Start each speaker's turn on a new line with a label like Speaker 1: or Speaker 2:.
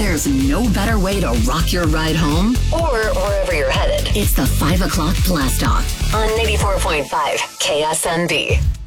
Speaker 1: There's no better way to rock your ride home or wherever you're headed. It's the 5 o'clock blast off on 94.5 KSNB.